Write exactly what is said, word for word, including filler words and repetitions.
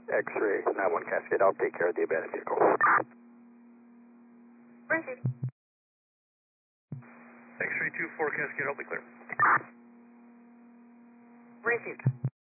X-ray nine one Cascade, I'll take care of the abandoned vehicle. Received. X-ray two four Cascade, I'll be clear. Received.